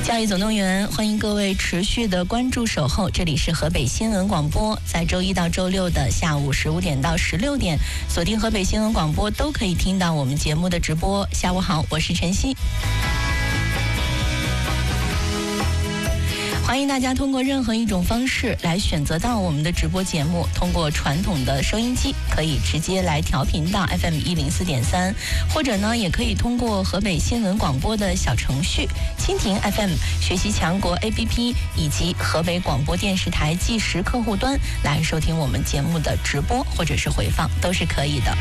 教育总动员，欢迎各位持续的关注守候，这里是河北新闻广播，在周一到周六的下午15点到16点，锁定河北新闻广播都可以听到我们节目的直播。下午好，我是晨曦。欢迎大家通过任何一种方式来选择到我们的直播节目，通过传统的收音机可以直接来调频到 FM104.3，或者呢也可以通过河北新闻广播的小程序、蜻蜓 FM、学习强国 APP 以及河北广播电视台即时客户端来收听我们节目的直播或者是回放，都是可以的。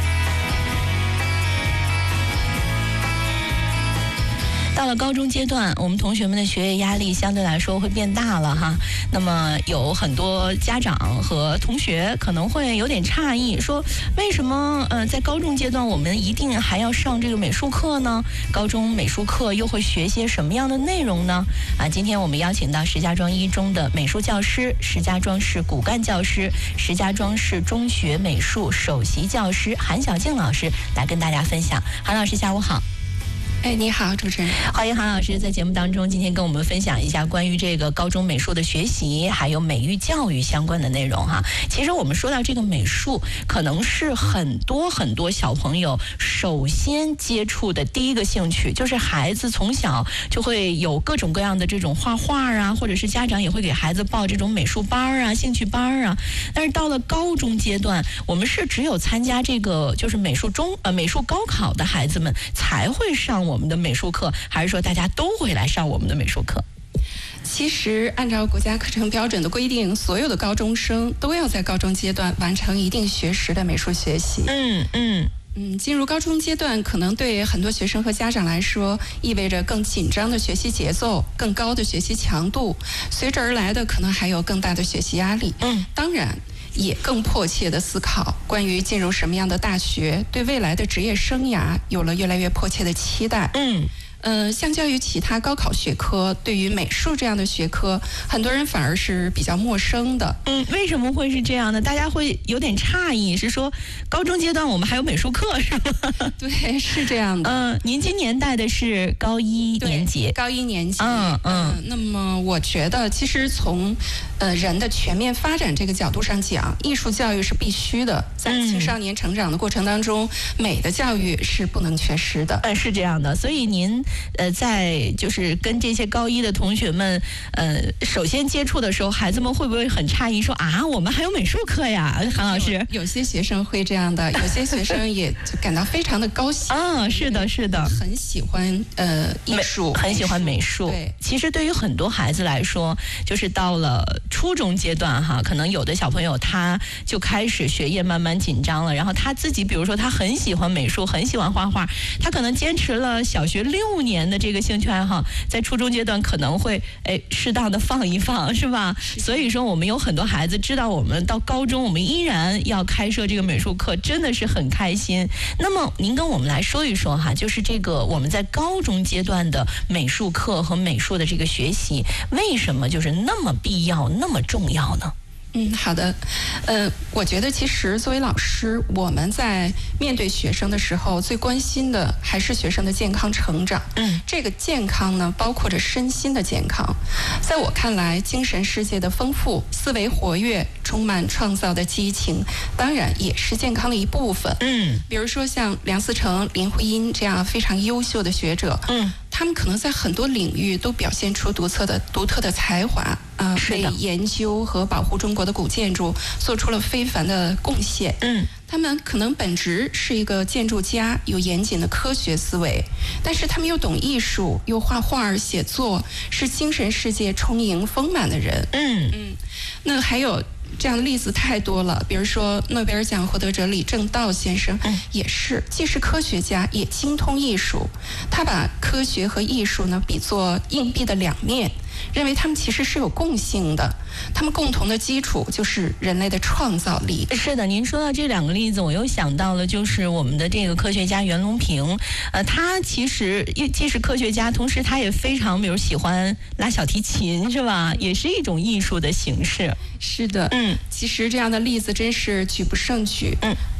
到了高中阶段，我们同学们的学业压力相对来说会变大了哈。那么有很多家长和同学可能会有点诧异，说为什么在高中阶段我们一定还要上这个美术课呢？高中美术课又会学些什么样的内容呢？今天我们邀请到石家庄一中的美术教师、石家庄市骨干教师、石家庄市中学美术首席教师韩小静老师来跟大家分享。韩老师，下午好。 你好，主持人。 欢迎韩老师在节目当中今天跟我们分享一下关于这个高中美术的学习还有美育教育相关的内容哈。其实我们说到这个美术，可能是很多小朋友首先接触的第一个兴趣，就是孩子从小就会有各种各样的这种画画啊，或者是家长也会给孩子报这种美术班啊、兴趣班啊。但是到了高中阶段，我们是只有参加这个就是美术高考的孩子们才会上我们的美术课，还是说大家都会来上我们的美术课？ 其实按照国家课程标准的规定，所有的高中生都要在高中阶段完成一定学时的美术学习。进入高中阶段，可能对很多学生和家长来说，意味着更紧张的学习节奏、更高的学习强度，随之而来的可能还有更大的学习压力。当然也更迫切的思考关于进入什么样的大学，对未来的职业生涯有了越来越迫切的期待。相较于其他高考学科，对于美术这样的学科，很多人反而是比较陌生的。 为什么会是这样呢？大家会有点诧异，是说高中阶段我们还有美术课是吗？ 对，是这样的。 您今年带的是高一年级。 高一年级。那么我觉得，其实从人的全面发展这个角度上讲，艺术教育是必须的。在青少年成长的过程当中，美的教育是不能缺失的。 是这样的。所以您在就是跟这些高一的同学们首先接触的时候，孩子们会不会很诧异说我们还有美术课呀？韩老师， 有些学生会这样的，有些学生也就感到非常的高兴。 是的， 很喜欢艺术， 很喜欢美术。 对， 其实对于很多孩子来说，就是到了初中阶段哈，可能有的小朋友他就开始学业慢慢紧张了，然后他自己比如说他很喜欢美术，很喜欢画画，他可能坚持了小学6年的这个兴趣爱好，在初中阶段可能会适当的放一放，是吧？所以说我们有很多孩子知道我们到高中我们依然要开设这个美术课，真的是很开心。那么您跟我们来说一说哈，就是这个我们在高中阶段的美术课和美术的这个学习，为什么就是那么必要、那么重要呢？ 好的。我觉得其实作为老师，我们在面对学生的时候，最关心的还是学生的健康成长。这个健康呢，包括着身心的健康。在我看来，精神世界的丰富、思维活跃、充满创造的激情，当然也是健康的一部分。比如说像梁思成、林徽因这样非常优秀的学者，他们可能在很多领域都表现出独特的才华。为研究和保护中国的古建筑做出了非凡的贡献。他们可能本质是一个建筑家，有严谨的科学思维，但是他们又懂艺术，又画画、写作，是精神世界充盈丰满的人。那还有这样的例子太多了，比如说诺贝尔奖获得者李政道先生，也是既是科学家，也精通艺术。他把科学和艺术呢比作硬币的两面，认为他们其实是有共性的，他们共同的基础就是人类的创造力。 是的，您说到这两个例子，我又想到了就是我们的这个科学家袁隆平，他其实既是科学家，同时他也非常比如喜欢拉小提琴，是吧？也是一种艺术的形式。 是的，其实这样的例子真是举不胜举。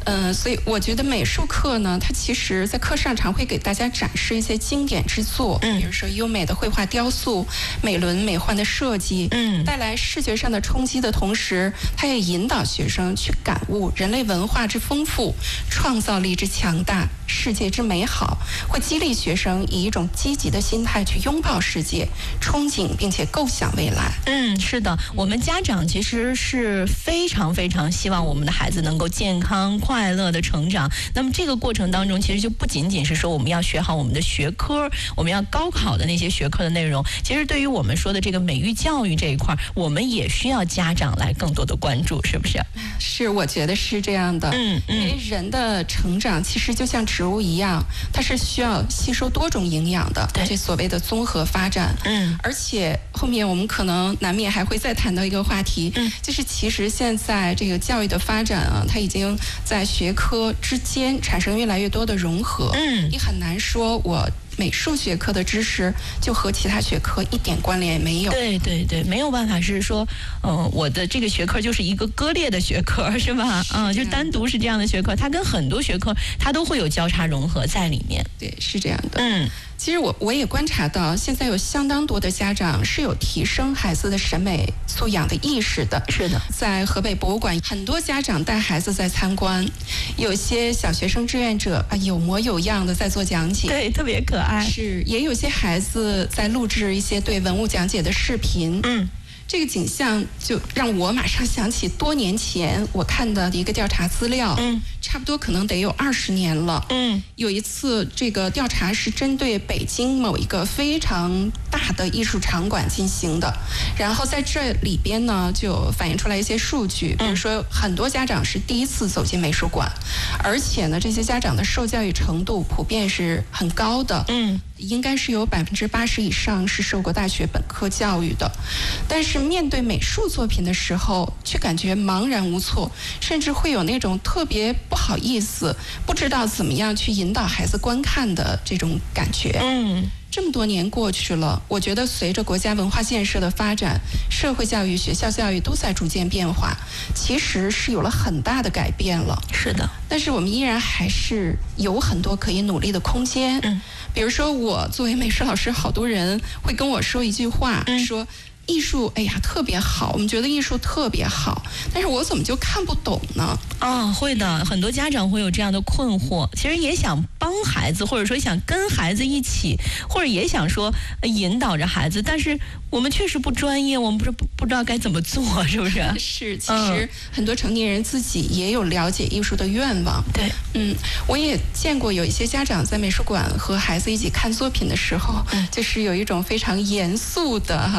所以我觉得美术课呢，它其实在课上常会给大家展示一些经典之作，比如说优美的绘画雕塑、美轮美奂的设计，带来视觉上的冲击的同时，它也引导学生去感悟人类文化之丰富、创造力之强大、世界之美好，会激励学生以一种积极的心态去拥抱世界，憧憬并且构想未来。 是的，我们家长其实是非常非常希望我们的孩子能够健康快乐的成长。那么这个过程当中，其实就不仅仅是说我们要学好我们的学科，我们要高考的那些学科的内容。其实对于我们说的这个美育教育这一块，我们也需要家长来更多的关注，是不是？ 是，我觉得是这样的。因为人的成长其实就像植物一样，它是需要吸收多种营养的，这所谓的综合发展。而且后面我们可能难免还会再谈到一个话题，就是其实现在这个教育的发展啊，它已经在学科之间产生越来越多的融合。你很难说我美术学科的知识就和其他学科一点关联也没有。 对，没有办法是说，我的这个学科就是一个割裂的学科，是吧？就单独是这样的学科，它跟很多学科它都会有交叉融合在里面。 对，是这样的。其实我也观察到，现在有相当多的家长是有提升孩子的审美素养的意识的。 是的， 在河北博物馆，很多家长带孩子在参观，有些小学生志愿者有模有样的在做讲解， 对，特别可爱。 是，也有些孩子在录制一些对文物讲解的视频。这个景象就让我马上想起多年前我看的一个调查资料，差不多可能得有20年了。有一次这个调查是针对北京某一个非常大的艺术场馆进行的，然后在这里边呢就反映出来一些数据，比如说很多家长是第一次走进美术馆，而且呢这些家长的受教育程度普遍是很高的。应该是有80%以上是受过大学本科教育的，但是面对美术作品的时候，却感觉茫然无措，甚至会有那种特别不好意思，不知道怎么样去引导孩子观看的这种感觉。这么多年过去了，我觉得随着国家文化建设的发展，社会教育、学校教育都在逐渐变化，其实是有了很大的改变了。 是的， 但是我们依然还是有很多可以努力的空间。比如说我作为美术老师，好多人会跟我说一句话，说艺术，哎呀，特别好，我们觉得艺术特别好，但是我怎么就看不懂呢？ 会的，很多家长会有这样的困惑，其实也想帮孩子，或者说想跟孩子一起，或者也想说引导着孩子，但是我们确实不专业，我们不知道该怎么做，是不是？ 是，其实很多成年人自己也有了解艺术的愿望。 对， 我也见过有一些家长在美术馆和孩子一起看作品的时候，就是有一种非常严肃的